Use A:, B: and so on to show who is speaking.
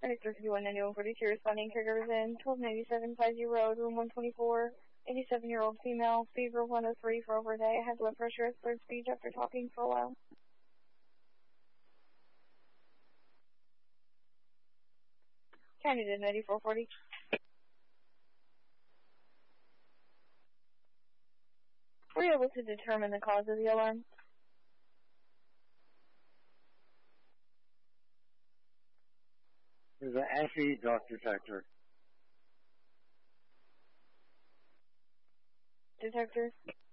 A: Victor 519142, responding caregivers in 1297 Pisey Road, room 124, 87-year-old female, fever 103 for over a day. I had blood pressure at third speech after talking for a while. County did 9440. Were you able to determine the cause of the alarm?
B: There's an ASHI dot detector.
A: Detector?